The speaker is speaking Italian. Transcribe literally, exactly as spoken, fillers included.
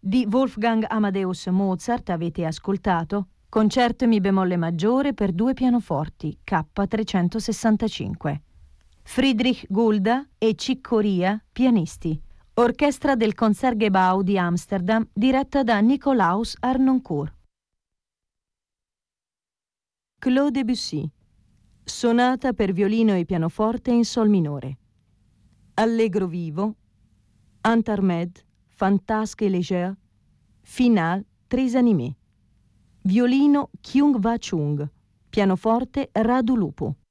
Di Wolfgang Amadeus Mozart avete ascoltato Concerto Mi bemolle maggiore per due pianoforti K trecentosessantacinque. Friedrich Gulda e Chick Corea, pianisti. Orchestra del Concertgebouw di Amsterdam, diretta da Nicolaus Harnoncourt. Claude Debussy. Sonata per violino e pianoforte in sol minore. Allegro vivo. Intermède, Fantasque et léger. Finale, Tres animés. Violino Kyung Va Chung. Pianoforte Radu Lupu.